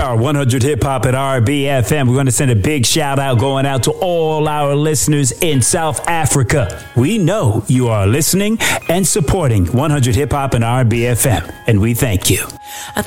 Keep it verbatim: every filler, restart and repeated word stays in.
are one hundred Hip Hop at R B F M. We're going to send a big shout out going out to all our listeners in South Africa. We know you are listening and supporting one hundred Hip Hop and R B F M, and we thank you. I